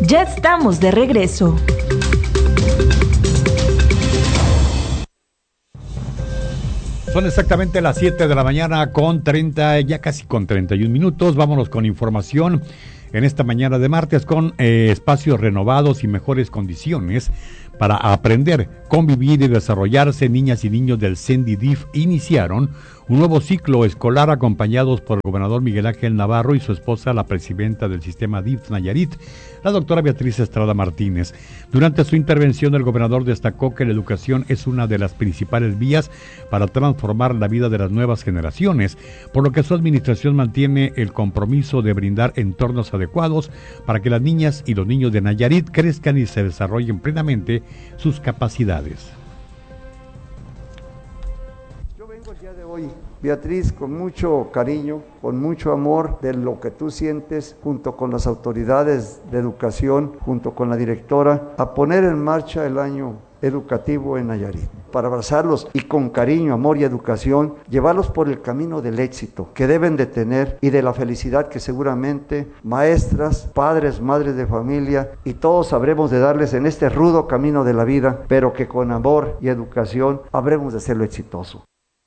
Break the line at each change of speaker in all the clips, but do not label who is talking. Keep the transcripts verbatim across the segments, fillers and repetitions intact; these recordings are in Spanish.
Ya estamos de regreso.
Son exactamente las siete de la mañana con treinta, ya casi con treinta y un minutos. Vámonos con información en esta mañana de martes con eh, espacios renovados y mejores condiciones para aprender, convivir y desarrollarse. Niñas y niños del CENDIDIF iniciaron un nuevo ciclo escolar acompañados por el gobernador Miguel Ángel Navarro y su esposa, la presidenta del sistema D I F Nayarit, la doctora Beatriz Estrada Martínez. Durante su intervención, el gobernador destacó que la educación es una de las principales vías para transformar la vida de las nuevas generaciones, por lo que su administración mantiene el compromiso de brindar entornos adecuados para que las niñas y los niños de Nayarit crezcan y se desarrollen plenamente sus capacidades.
Yo vengo el día de hoy, Beatriz, con mucho cariño, con mucho amor de lo que tú sientes, junto con las autoridades de educación, junto con la directora, a poner en marcha el año educativo en Nayarit, para abrazarlos y con cariño, amor y educación, llevarlos por el camino del éxito que deben de tener y de la felicidad que seguramente maestras, padres, madres de familia y todos habremos de darles en este rudo camino de la vida, pero que con amor y educación habremos de hacerlo exitoso.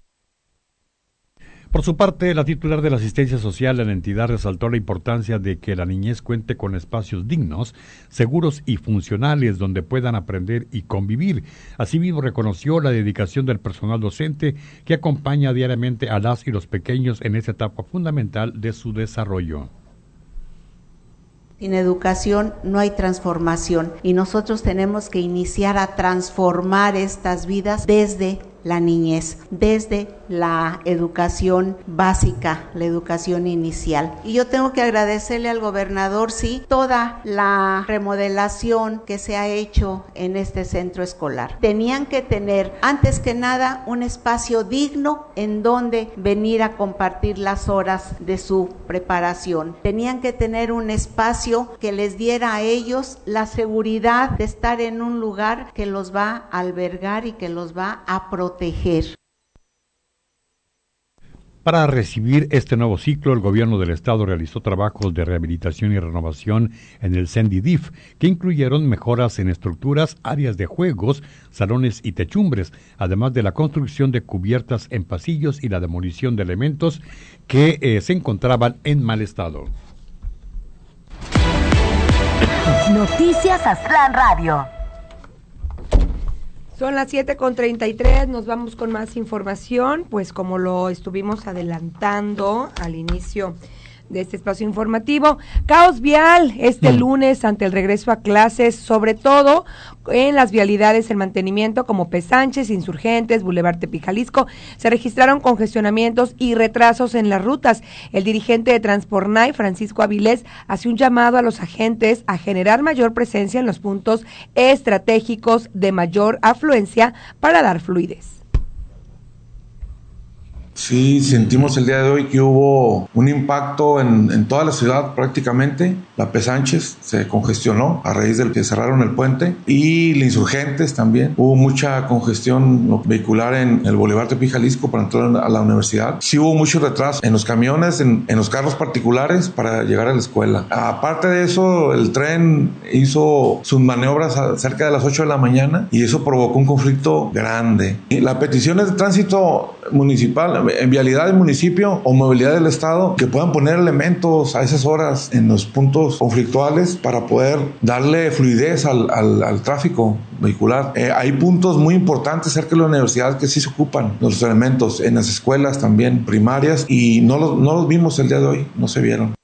Por su parte, la titular de la asistencia social de la entidad resaltó la importancia de que la niñez cuente con espacios dignos, seguros y funcionales donde puedan aprender y convivir. Asimismo, reconoció la dedicación del personal docente que acompaña diariamente a las y los pequeños en esta etapa fundamental de su desarrollo.
Sin educación no hay transformación y nosotros tenemos que iniciar a transformar estas vidas desde la niñez, desde la educación básica, la educación inicial. Y yo tengo que agradecerle al gobernador, sí, toda la remodelación que se ha hecho en este centro escolar. Tenían que tener, antes que nada, un espacio digno en donde venir a compartir las horas de su preparación. Tenían que tener un espacio que les diera a ellos la seguridad de estar en un lugar que los va a albergar y que los va a proteger. Proteger.
Para recibir este nuevo ciclo, el gobierno del estado realizó trabajos de rehabilitación y renovación en el CENDIDIF, que incluyeron mejoras en estructuras, áreas de juegos, salones y techumbres, además de la construcción de cubiertas en pasillos y la demolición de elementos que eh, se encontraban en mal estado.
Noticias Aztlán Radio.
Son las siete con treinta y tres, nos vamos con más información, pues como lo estuvimos adelantando al inicio de este espacio informativo, caos vial este lunes ante el regreso a clases, sobre todo en las vialidades en mantenimiento como Pesánchez, Insurgentes, Boulevard Tepic, Jalisco, se registraron congestionamientos y retrasos en las rutas. El dirigente de Transpornay, Francisco Avilés, hace un llamado a los agentes a generar mayor presencia en los puntos estratégicos de mayor afluencia para dar fluidez.
Sí, sentimos el día de hoy que hubo un impacto en, en toda la ciudad prácticamente. La Pesánchez se congestionó a raíz del que cerraron el puente y la Insurgentes también. Hubo mucha congestión vehicular en el Boulevard Tepic, Jalisco para entrar a la universidad. Sí hubo mucho retraso en los camiones, en, en los carros particulares para llegar a la escuela. Aparte de eso, el tren hizo sus maniobras a cerca de las ocho de la mañana y eso provocó un conflicto grande. Y la petición es de tránsito municipal, en vialidad del municipio o movilidad del estado, que puedan poner elementos a esas horas en los puntos conflictuales para poder darle fluidez al, al, al tráfico vehicular. Eh, hay puntos muy importantes cerca de la universidad que sí se ocupan los elementos, en las escuelas también primarias, y no los, no los vimos el día de hoy, no se vieron.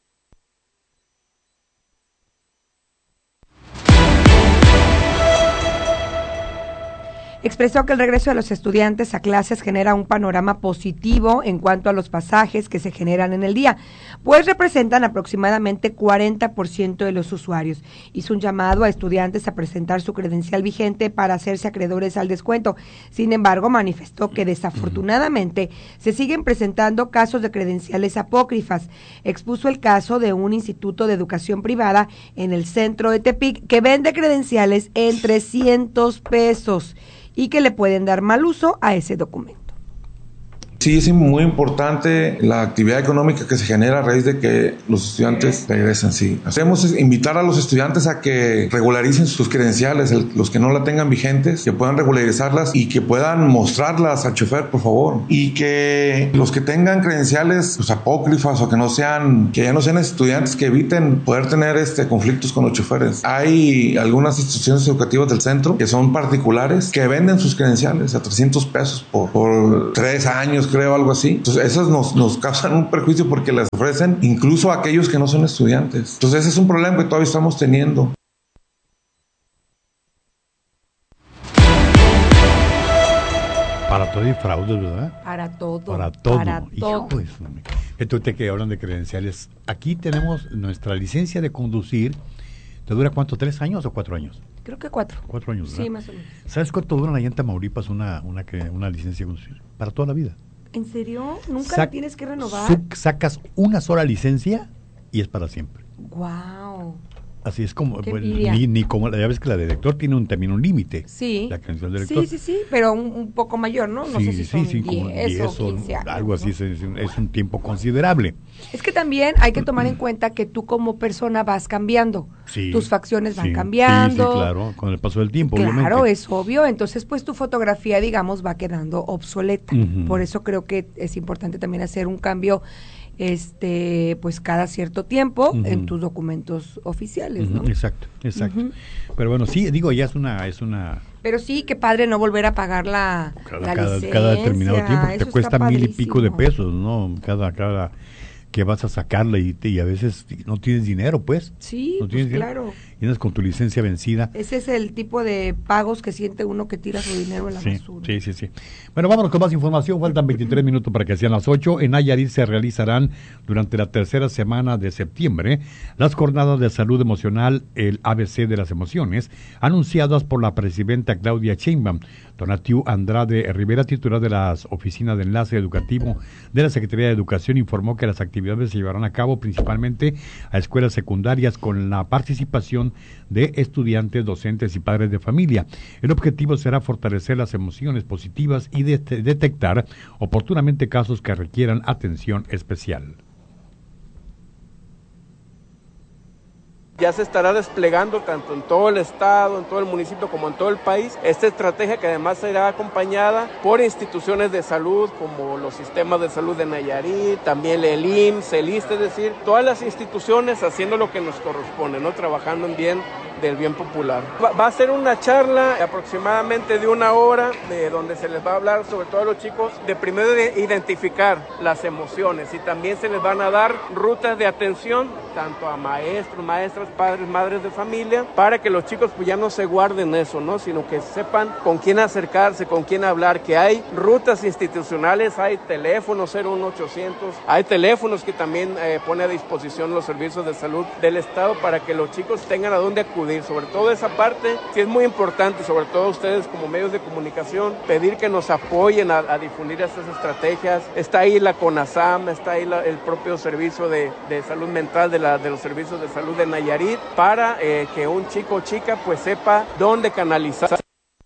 Expresó que el regreso de los estudiantes a clases genera un panorama positivo en cuanto a los pasajes que se generan en el día, pues representan aproximadamente cuarenta por ciento de los usuarios. Hizo un llamado a estudiantes a presentar su credencial vigente para hacerse acreedores al descuento. Sin embargo, manifestó que desafortunadamente se siguen presentando casos de credenciales apócrifas. Expuso el caso de un instituto de educación privada en el centro de Tepic que vende credenciales en trescientos pesos y que le pueden dar mal uso a ese documento.
Sí, es muy importante la actividad económica que se genera a raíz de que los estudiantes regresen, sí. Hacemos es invitar a los estudiantes a que regularicen sus credenciales, el, los que no la tengan vigentes, que puedan regularizarlas y que puedan mostrarlas al chofer, por favor. Y que los que tengan credenciales pues, apócrifas o que no sean, que ya no sean estudiantes, que eviten poder tener este, conflictos con los choferes. Hay algunas instituciones educativas del centro que son particulares que venden sus credenciales a trescientos pesos por, por tres años, creo, algo así. Entonces, esas nos, nos causan un perjuicio porque las ofrecen incluso a aquellos que no son estudiantes. Entonces, ese es un problema que todavía estamos teniendo.
Para todo y fraudes, ¿verdad?
Para todo.
Para todo.
Para todo.
Hijo, entonces, que hablan de credenciales. Aquí tenemos nuestra licencia de conducir. ¿Te dura cuánto? ¿Tres años o cuatro años?
Creo que cuatro.
Cuatro años, ¿verdad?
Sí, más o menos.
¿Sabes cuánto dura allá en Tamaulipas una, una, una licencia de conducir? Para toda la vida.
¿En serio? ¿Nunca
Sac
la tienes que renovar?
Sacas una sola licencia y es para siempre.
Wow.
Así es como,
Qué
bueno,
envidia.
ni, ni como, ya ves que la de lector tiene un, también un límite.
Sí.
La credencial de lector.
Sí, sí, sí, pero un, un poco mayor, ¿no? No
sí,
sé si
sí,
son
sí, como
diez
diez
o quince años.
algo así,
¿no?
es, es, un, es un tiempo considerable.
Es que también hay que tomar en cuenta que tú como persona vas cambiando.
Sí,
tus facciones van
sí,
cambiando.
Sí, sí, claro, con el paso del tiempo,
Claro,
obviamente.
es obvio. Entonces, pues tu fotografía, digamos, va quedando obsoleta.
Uh-huh.
Por eso creo que es importante también hacer un cambio, este, pues cada cierto tiempo
Uh-huh.
en tus documentos oficiales,
Uh-huh.
¿no?
Exacto, exacto.
Uh-huh.
Pero bueno, sí, digo, ya es una, es una.
Pero sí, qué padre no volver a pagar la,
Cada,
la
cada,
licencia.
cada determinado tiempo te
Eso
cuesta
está
mil y pico de
padrísimo.
pesos, ¿no? Cada, cada que vas a sacarla y, te- y a veces no tienes dinero, pues.
Sí,
no
pues
tienes dinero.
claro.
Y andas con tu licencia vencida.
Ese es el tipo de pagos que siente uno que tira su dinero en la
Sí,
basura.
sí, sí, sí. Bueno, vámonos con más información. Faltan veintitrés minutos para que sean las ocho. En Nayarit se realizarán durante la tercera semana de septiembre las jornadas de salud emocional, el A B C de las emociones, anunciadas por la presidenta Claudia Sheinbaum. Donatiu Andrade Rivera, titular de la Oficina de Enlace Educativo de la Secretaría de Educación, informó que las actividades se llevarán a cabo principalmente a escuelas secundarias con la participación de estudiantes, docentes y padres de familia. El objetivo será fortalecer las emociones positivas y de- detectar oportunamente casos que requieran atención especial.
Ya se estará desplegando tanto en todo el estado, en todo el municipio como en todo el país esta estrategia que además será acompañada por instituciones de salud como los sistemas de salud de Nayarit, también el I M S S, el I S S S T E, es decir, todas las instituciones haciendo lo que nos corresponde, ¿no? Trabajando en bien del bien popular. Va, va a ser una charla aproximadamente de una hora de donde se les va a hablar sobre todo a los chicos de primero de identificar las emociones y también se les van a dar rutas de atención tanto a maestros, maestras, padres, madres de familia, para que los chicos pues ya no se guarden eso, ¿no? Sino que sepan con quién acercarse, con quién hablar, que hay rutas institucionales, hay teléfonos cero uno ochocientos, hay teléfonos que también eh, pone a disposición los servicios de salud del estado para que los chicos tengan a dónde acudir. Sobre todo esa parte sí es muy importante, sobre todo ustedes como medios de comunicación, pedir que nos apoyen a, a difundir estas estrategias. Está ahí la CONASAM, está ahí la, el propio servicio de, de salud mental de, la, de los servicios de salud de Nayarit, para eh, que un chico o chica pues sepa dónde canalizar.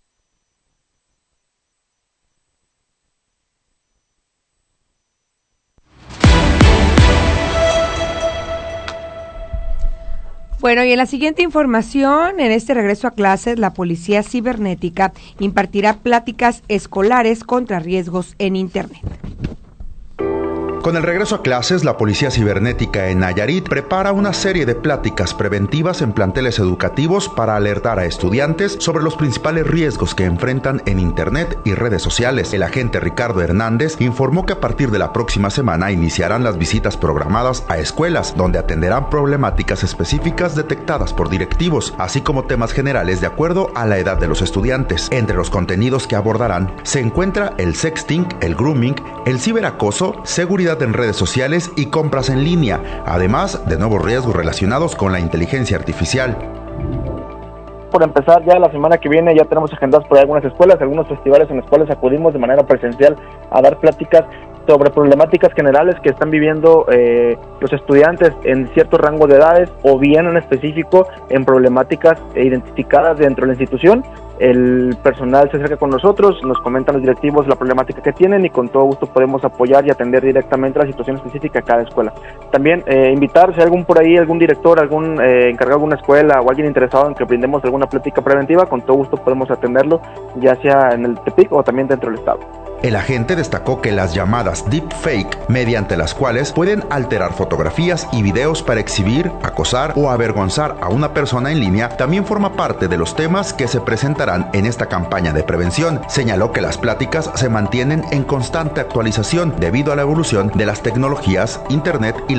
Bueno, y en la siguiente información, en este regreso a clases, la Policía Cibernética impartirá pláticas escolares contra riesgos en Internet.
Con el regreso a clases, la Policía Cibernética en Nayarit prepara una serie de pláticas preventivas en planteles educativos para alertar a estudiantes sobre los principales riesgos que enfrentan en Internet y redes sociales. El agente Ricardo Hernández informó que a partir de la próxima semana iniciarán las visitas programadas a escuelas, donde atenderán problemáticas específicas detectadas por directivos, así como temas generales de acuerdo a la edad de los estudiantes. Entre los contenidos que abordarán se encuentra el sexting, el grooming, el ciberacoso, seguridad en redes sociales y compras en línea, además de nuevos riesgos relacionados con la inteligencia artificial.
Por empezar, ya la semana que viene ya tenemos agendadas por algunas escuelas, algunos festivales en los cuales acudimos de manera presencial a dar pláticas sobre problemáticas generales que están viviendo eh, los estudiantes en cierto rango de edades o bien en específico en problemáticas identificadas dentro de la institución. el personal se acerca con nosotros, nos comentan los directivos la problemática que tienen y con todo gusto podemos apoyar y atender directamente la situación específica de cada escuela. También eh, invitar, si hay algún por ahí, algún director, algún eh, encargado de alguna escuela o alguien interesado en que brindemos alguna plática preventiva, con todo gusto podemos atenderlo, ya sea en el Tepic o también dentro del estado.
El agente destacó que las llamadas deepfake, mediante las cuales pueden alterar fotografías y videos para exhibir, acosar o avergonzar a una persona en línea, también forma parte de los temas que se presentarán en esta campaña de prevención. Señaló que las pláticas se mantienen en constante actualización debido a la evolución de las tecnologías, internet y